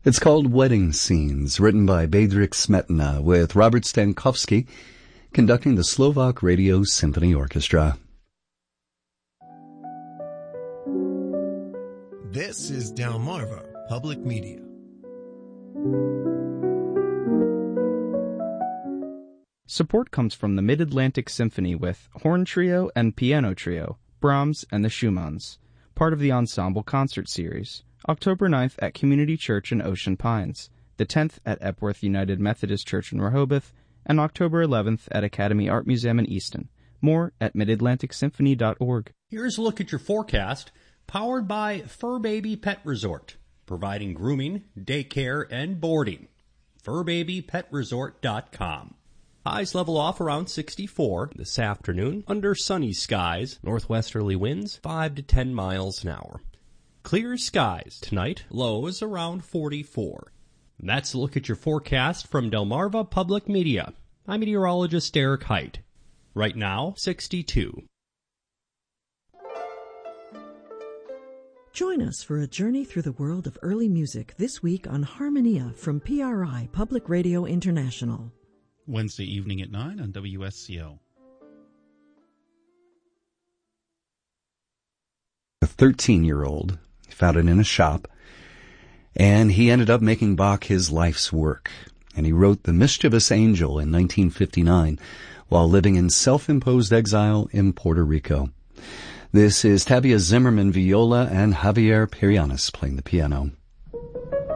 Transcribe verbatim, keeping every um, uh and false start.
It's called Wedding Scenes, written by Bedřich Smetana, with Robert Stankovsky conducting the Slovak Radio Symphony Orchestra. This is Delmarva Public Media. Support comes from the Mid-Atlantic Symphony with Horn Trio and Piano Trio, Brahms and the Schumanns, part of the Ensemble Concert Series, October ninth at Community Church in Ocean Pines, the tenth at Epworth United Methodist Church in Rehoboth, and October eleventh at Academy Art Museum in Easton. More at mid atlantic symphony dot org. Here's a look at your forecast, powered by Fur Baby Pet Resort, providing grooming, daycare, and boarding. fur baby pet resort dot com. Highs level off around sixty-four this afternoon under sunny skies, northwesterly winds five to ten miles an hour. Clear skies tonight, lows around forty-four. That's a look at your forecast from Delmarva Public Media. I'm meteorologist Eric Height. Right now, sixty-two. Join us for a journey through the world of early music this week on Harmonia from P R I Public Radio International. Wednesday evening at nine on W S C O. A thirteen-year-old found it in a shop, and he ended up making Bach his life's work. And he wrote The Mischievous Angel in nineteen fifty-nine while living in self-imposed exile in Puerto Rico. This is Tabia Zimmerman viola and Javier Perianis playing the piano.